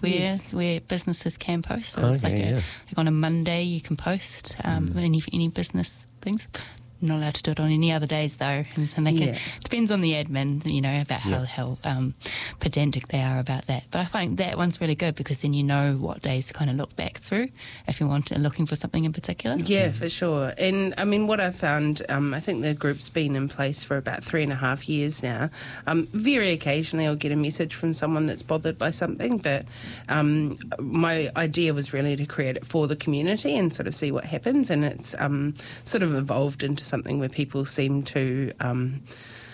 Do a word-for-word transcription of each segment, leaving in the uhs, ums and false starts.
where Yes. where businesses can post. So it's Okay, like, a, yeah. like on a Monday you can post um, any any business things. Not allowed to do it on any other days though, and, and they can, Yeah. depends on the admin, you know, about how, how um, pedantic they are about that. But I find that one's really good because then you know what days to kind of look back through if you want to, looking for something in particular. Yeah, for sure. And I mean, what I've found, um, I think the group's been in place for about three and a half years now. Um, very occasionally I'll get a message from someone that's bothered by something, but um, my idea was really to create it for the community and sort of see what happens. And it's um, sort of evolved into something where people seem to, um,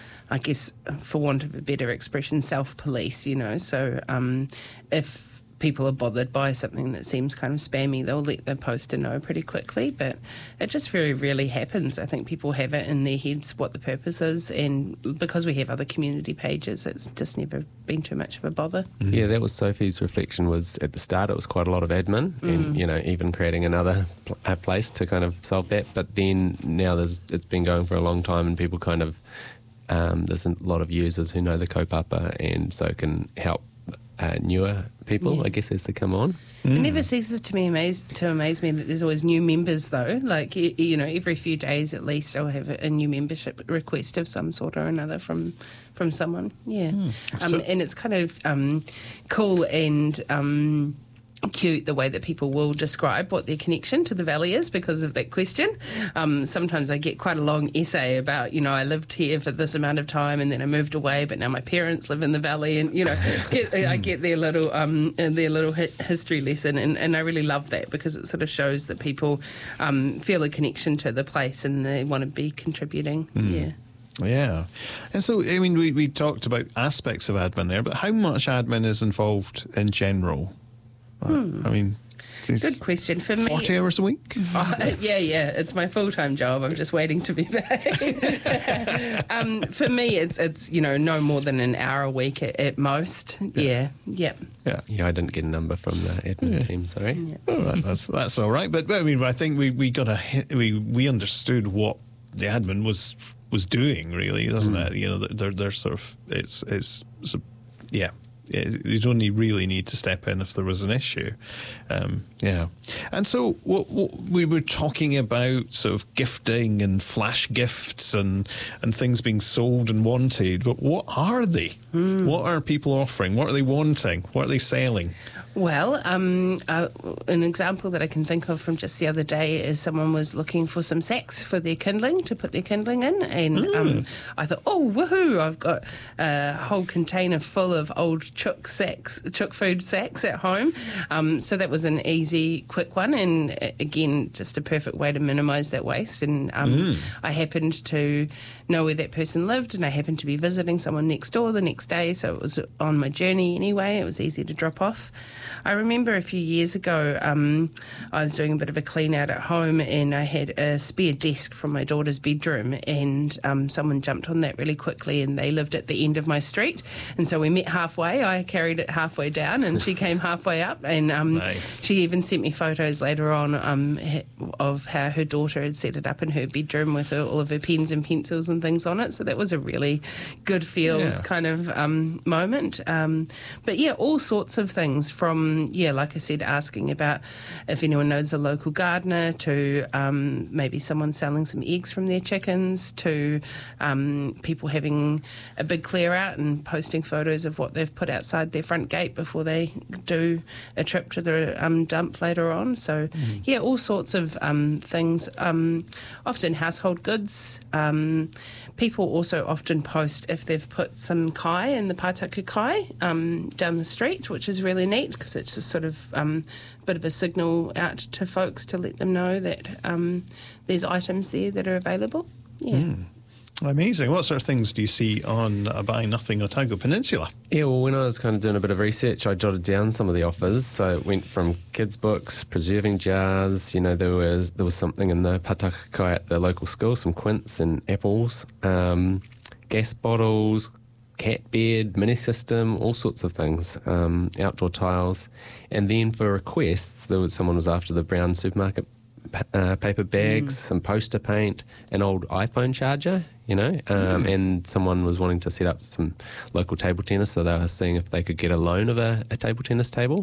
I guess, for want of a better expression, self-police, you know. So um, if people are bothered by something that seems kind of spammy, they'll let the poster know pretty quickly. But it just very rarely happens. I think people have it in their heads what the purpose is, and because we have other community pages, it's just never been too much of a bother. Yeah, that was Sophie's reflection. Was at the start it was quite a lot of admin, and you know, even creating another pl- a place to kind of solve that. But then now there's it's been going for a long time, and people kind of um, there's a lot of users who know the kaupapa, and so can help uh, newer people, Yeah. I guess, as they come on. It never ceases to me amaze to amaze me that there's always new members, though. Like y- you know, every few days at least, I'll have a, a new membership request of some sort or another from from someone. Yeah, um, So- and it's kind of um, cool and. Um, cute the way that people will describe what their connection to the valley is because of that question. Um, sometimes I get quite a long essay about, you know, I lived here for this amount of time and then I moved away, but now my parents live in the valley, and you know, get, I get their little um, their little hi- history lesson, and, and I really love that because it sort of shows that people um, feel a connection to the place and they want to be contributing. Yeah. Yeah. And so, I mean, we, we talked about aspects of admin there, but how much admin is involved in general? Uh, I mean, it's Good question. For me, forty hours a week? Oh, yeah, yeah, it's my full-time job. I'm just waiting to be paid. um, for me, it's it's you know no more than an hour a week at, at most. Yeah, yeah. Yeah. Yeah, I didn't get a number from the admin team. Sorry. Oh, that- that's that's all right. But, but I mean, I think we we got a hit- we we understood what the admin was was doing, really, doesn't it? You know, they're they're sort of it's it's, it's a, yeah. You'd only really need to step in if there was an issue. Um, yeah. And so what, what we were talking about sort of gifting and flash gifts and, and things being sold and wanted, but what are they? Mm. What are people offering? What are they wanting? What are they selling? Well, um, uh, an example that I can think of from just the other day is someone was looking for some sacks for their kindling, to put their kindling in, and mm. um, I thought, oh, woohoo, I've got a whole container full of old chook sacks, chook food sacks at home. Um, so that was an easy, quick one, and uh, again, just a perfect way to minimise that waste. And um, mm. I happened to know where that person lived, and I happened to be visiting someone next door the next day, so it was on my journey anyway. It was easy to drop off. I remember a few years ago, um, I was doing a bit of a clean out at home, and I had a spare desk from my daughter's bedroom, and um, someone jumped on that really quickly, and they lived at the end of my street, and so we met halfway. I carried it halfway down, and she came halfway up, and um, nice. She even sent me photos later on um, of how her daughter had set it up in her bedroom with her, all of her pens and pencils and things on it. So that was a really good feels Yeah. kind of um, moment. Um, but yeah, all sorts of things from, yeah, like I said, asking about if anyone knows a local gardener, to um, maybe someone selling some eggs from their chickens, to um, people having a big clear out and posting photos of what they've put outside their front gate before they do a trip to the um, dump later on. So mm. yeah, all sorts of um, things, um, often household goods. Um, people also often post if they've put some kai in the Pātaka kai um, down the street, which is really neat because it's just sort of um, a bit of a signal out to folks to let them know that um, there's items there that are available. Yeah. Mm. Amazing. What sort of things do you see on uh, Buy Nothing Otago Peninsula? Yeah, well, when I was kind of doing a bit of research, I jotted down some of the offers. So it went from kids' books, preserving jars. You know, there was there was something in the Pātaka kai at the local school, some quints and apples, um, gas bottles, cat bed, mini system, all sorts of things, um, outdoor tiles. And then for requests, there was someone was after the brown supermarket Uh, paper bags, mm. some poster paint, an old iPhone charger, you know, um, mm. and someone was wanting to set up some local table tennis, so they were seeing if they could get a loan of a, a table tennis table.